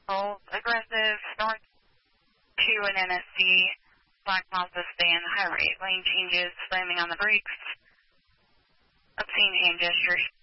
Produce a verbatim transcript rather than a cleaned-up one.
Hold, aggressive, north two and N S C, Black Mazda stay in high rate, lane changes, slamming on the brakes, obscene hand gestures.